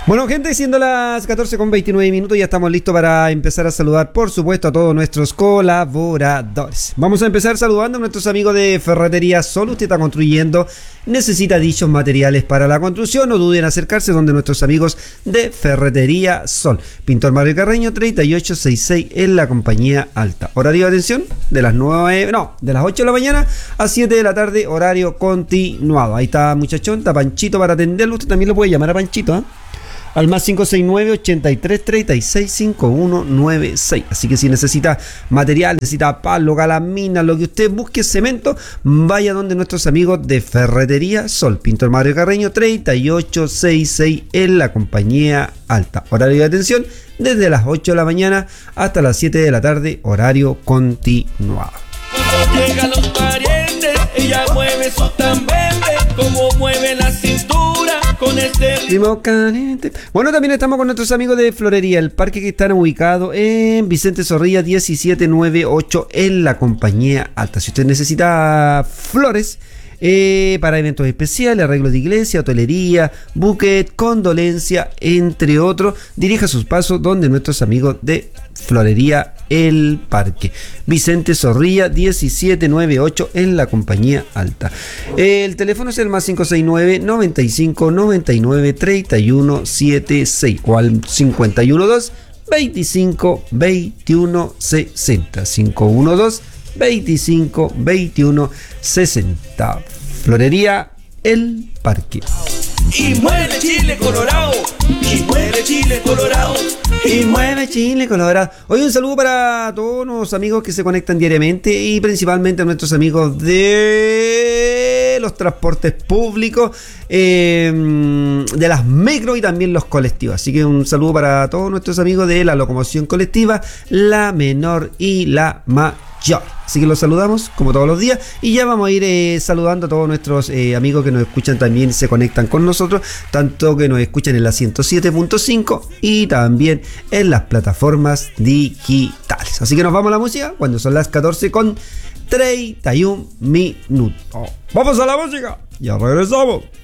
Bueno, gente, siendo las 14:29, ya estamos listos para empezar a saludar, por supuesto, a todos nuestros colaboradores. Vamos a empezar saludando a nuestros amigos de Ferretería Sol. Usted está construyendo, necesita dichos materiales para la construcción, no duden en acercarse donde nuestros amigos de Ferretería Sol. Pintor Mario Carreño, 3866 en la Compañía Alta. Horario de atención de las 8 de la mañana a 7 de la tarde, horario continuado. Ahí está, muchachón, está Panchito para atenderlo. Usted también lo puede llamar a Panchito, ¿eh? Al más 569-8336-5196. Así que si necesita material, necesita palo, calamina, lo que usted busque, cemento, vaya donde nuestros amigos de Ferretería Sol. Pintor Mario Carreño, 3866 en la Compañía Alta. Horario de atención desde las 8 de la mañana hasta las 7 de la tarde, horario continuado. Cuando llegan los parientes, ella mueve su tambembe, como mueve la cintura. Bueno, también estamos con nuestros amigos de Florería El Parque, que están ubicados en Vicente Zorrilla 1798 en la Compañía Alta. Si usted necesita flores para eventos especiales, arreglos de iglesia, hotelería, buquet, condolencia, entre otros, dirija sus pasos donde nuestros amigos de Florería El Parque, Vicente Zorrilla 1798 en la Compañía Alta. El teléfono es el más 569 95 99 31 76 o al 512 25 21 60 512 25 21 60. Florería El Parque. Y mueve Chile Colorado, y mueve Chile Colorado, y mueve Chile Colorado. Hoy un saludo para todos los amigos que se conectan diariamente y principalmente a nuestros amigos de los transportes públicos, de las micro y también los colectivos. Así que un saludo para todos nuestros amigos de la locomoción colectiva, la menor y la mayor. Así que los saludamos como todos los días y ya vamos a ir saludando a todos nuestros amigos que nos escuchan también, se conectan con nosotros, tanto que nos escuchan en la 107.5 y también en las plataformas digitales. Así que nos vamos a la música cuando son las 14:31. Vamos a la música, ya regresamos.